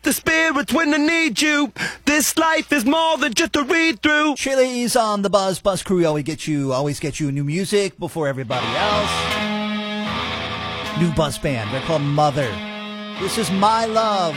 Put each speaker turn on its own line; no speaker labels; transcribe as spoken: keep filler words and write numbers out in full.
the spirits when I need you. This life is more than just a read-through.
Chili's on the Buzz. Buzz Crew always get you, always get you new music before everybody else. New Buzz band. They're called Mother. This is My Love.